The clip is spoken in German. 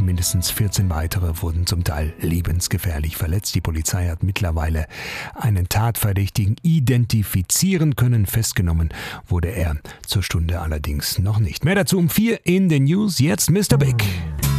und mindestens 14 weitere wurden zum Teil lebensgefährlich verletzt. Die Polizei hat mittlerweile einen Tatverdächtigen identifizieren können. Festgenommen wurde er zur Stunde allerdings noch nicht. Mehr dazu um 4 in den News. Jetzt Mr. Big.